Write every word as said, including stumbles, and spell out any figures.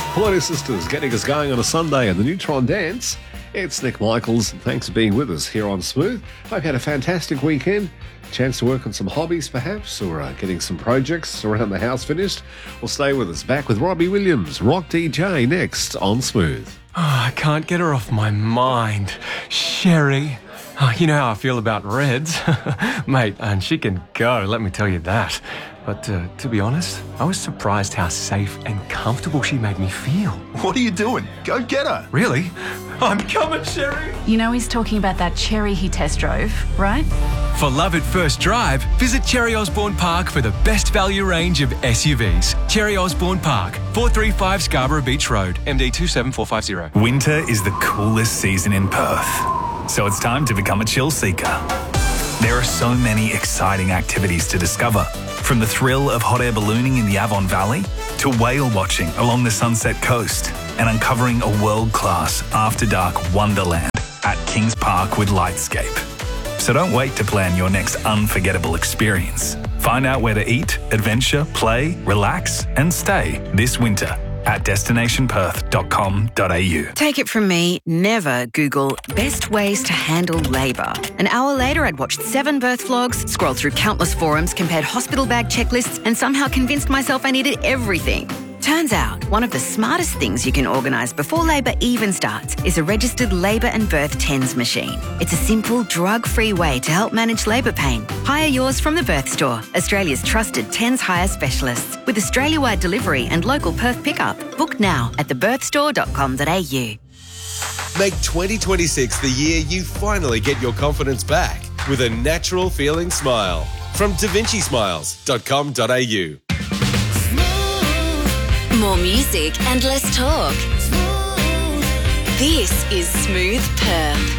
Pointer Sisters getting us going on a Sunday and the Neutron Dance. It's Nick Michaels. Thanks for being with us here on Smooth. Hope you had a fantastic weekend. Chance to work on some hobbies perhaps, or uh, getting some projects around the house finished. Well, stay with us. Back with Robbie Williams, Rock D J, next on Smooth. Oh, I can't get her off my mind. Sherry. Oh, you know how I feel about Reds. Mate, and she can go, let me tell you that. But uh, to be honest, I was surprised how safe and comfortable she made me feel. What are you doing? Go get her. Really? I'm coming, Sherry. You know he's talking about that Cherry he test drove, right? For love at first drive, visit Cherry Osborne Park for the best value range of S U Vs. Cherry Osborne Park, four thirty-five Scarborough Beach Road, M D two seven four five zero. Winter is the coolest season in Perth, so it's time to become a chill seeker. There are so many exciting activities to discover, from the thrill of hot air ballooning in the Avon Valley to whale watching along the Sunset Coast and uncovering a world-class after-dark wonderland at Kings Park with Lightscape. So don't wait to plan your next unforgettable experience. Find out where to eat, adventure, play, relax and stay this winter at destination perth dot com dot a u. Take it from me, never Google best ways to handle labour. An hour later, I'd watched seven birth vlogs, scrolled through countless forums, compared hospital bag checklists, and somehow convinced myself I needed everything. Turns out, one of the smartest things you can organise before labour even starts is a registered labour and birth TENS machine. It's a simple, drug-free way to help manage labour pain. Hire yours from the Birth Store, Australia's trusted TENS hire specialists. With Australia-wide delivery and local Perth pickup. Book now at the birth store dot com dot a u. Make twenty twenty-six the year you finally get your confidence back with a natural feeling smile from da vinci smiles dot com dot a u. More music and less talk. This is Smooth Perth.